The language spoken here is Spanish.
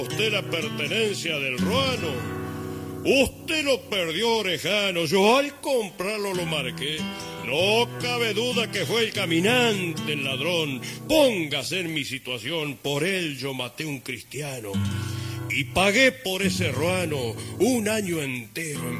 usted la pertenencia del ruano. Usted lo perdió, Orejano, yo al comprarlo lo marqué. No cabe duda que fue el caminante, el ladrón. Póngase en mi situación, por él yo maté un cristiano. Y pagué por ese ruano un año entero en